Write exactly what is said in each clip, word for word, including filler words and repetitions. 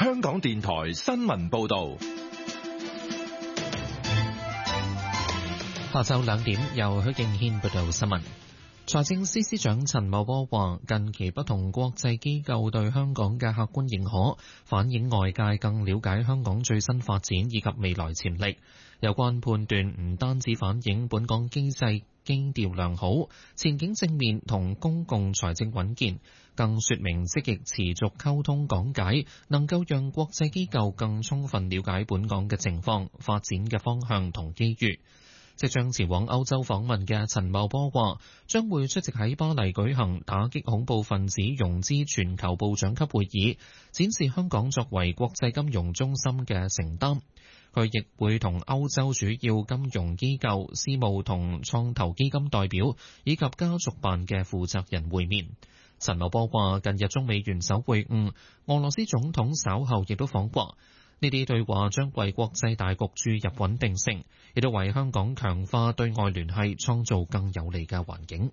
香港電台新聞報道。 下晝兩點，由許敬軒報道新聞。財政司司長陳茂波話，近期不同國際機構對香港嘅客觀認可，反映外界更了解香港最新發展以及未來潛力。有關判斷唔單止反映本港經濟基調良好、前景正面同公共財政穩健，更說明積極持續溝通講解，能夠讓國際機構更充分了解本港嘅情況、發展嘅方向同機遇。即將前往歐洲訪問嘅陳茂波話，將會出席喺巴黎舉行打擊恐怖分子融資全球部長級會議，展示香港作為國際金融中心嘅承擔。佢亦會同歐洲主要金融機構、私募同創投基金代表以及家族辦嘅負責人會面。陳茂波話，近日中美元首會晤，俄羅斯總統稍後亦都訪華。呢啲對話將為國際大局注入穩定性，亦都為香港強化對外聯繫創造更有利嘅環境。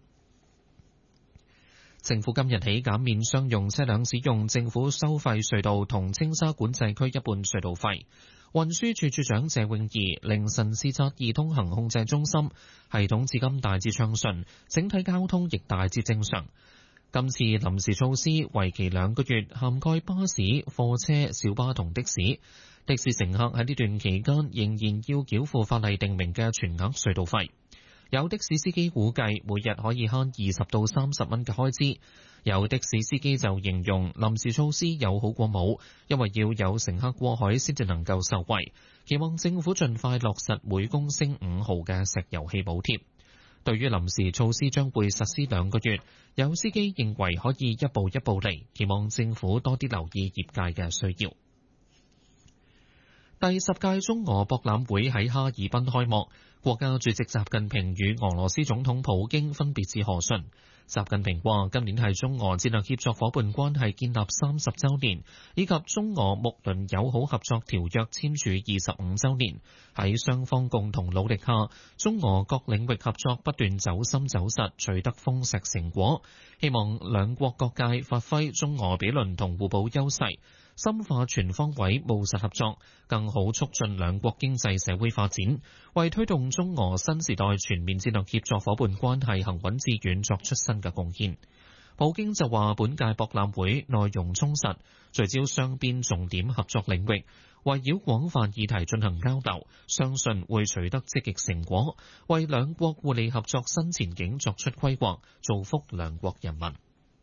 政府今日起減免商用車輛使用政府收費隧道同青沙管制區一半隧道費。運輸署署長謝永儀凌晨視察易通行控制中心，系統至今大致暢順，整體交通亦大致正常。今次臨時措施為期兩個月，涵蓋巴士、貨車、小巴同的士。的士乘客喺呢段期間仍然要繳付法例定明嘅全額隧道費。有的士司機估計每日可以慳二十到三十蚊嘅開支。有的士司機就形容臨時措施有好過冇，因為要有乘客過海先至能夠受惠。期望政府盡快落實每公升五毫嘅石油氣補貼。對於臨時措施將會實施兩個月，有司機認為可以一步一步嚟，期望政府多啲留意業界嘅需要。第十屆中俄博覽會喺哈爾濱開幕，國家主席習近平與俄羅斯總統普京分別致賀信。習近平話：今年係中俄戰略協作伙伴關係建立三十週年，以及中俄睦鄰友好合作條約簽署二十五週年。喺雙方共同努力下，中俄各領域合作不斷走深走實，取得豐碩成果。希望兩國各界發揮中俄比鄰同互補優勢，深化全方位務實合作，更好促進兩國經濟社會發展，為推動中俄新時代全面戰略協作伙伴關係行穩致遠作出新嘅貢獻。普京就話，本屆博覽會內容充實，聚焦雙邊重點合作領域，圍繞廣泛議題進行交流，相信會取得積極成果，為兩國互利合作新前景作出規劃，造福兩國人民。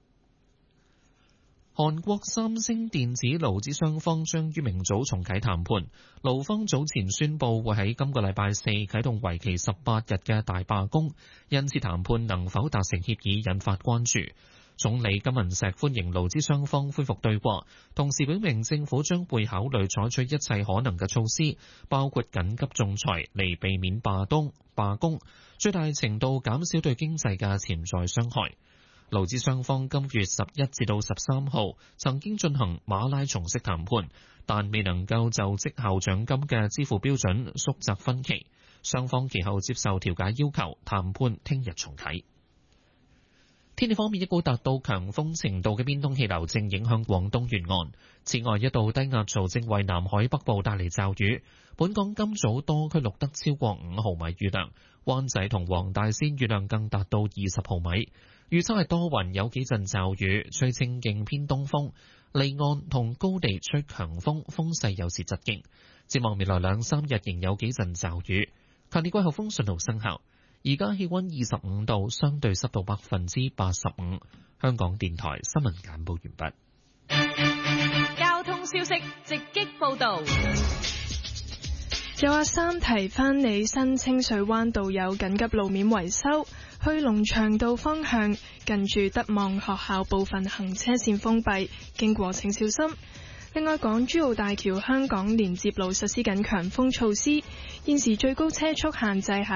韓國三星電子勞資雙方將於明早重啟談判，勞方早前宣布會喺今個禮拜四啟動為期十八日嘅大罷工，因此談判能否達成協議引發關注。總理金文錫歡迎勞資雙方恢復對話，同時表明政府將會考慮採取一切可能嘅措施，包括緊急仲裁，嚟避免罷東罷工，最大程度減少對經濟嘅潛在傷害。勞資雙方今月十一至到十三號曾經進行馬拉松式談判，但未能夠就績效獎金嘅支付標準縮窄分歧。雙方其後接受調解要求，談判聽日重啟。天氣方面，一股達到強風程度嘅偏東氣流正影響廣東沿岸。此外，一道低壓槽正為南海北部帶嚟驟雨。本港今早多區錄得超過五毫米雨量，灣仔同黃大仙雨量更達到二十毫米。預測係多雲，有幾陣驟雨，吹清勁偏東風，離岸同高地吹強風，風勢有時疾勁。展望未來兩三日仍有幾陣驟雨。強烈季候風信號生效。而家氣溫二十五度，相對濕度百分之八十五。香港電台新聞簡報完畢。交通消息直擊報道。 有阿三提翻你，新清水灣道有緊急路面維修，去龍翔道方向近住德望學校部分行車線封閉，經過請小心。另外，港珠澳大橋香港連接路實施緊強風措施，現時最高車速限制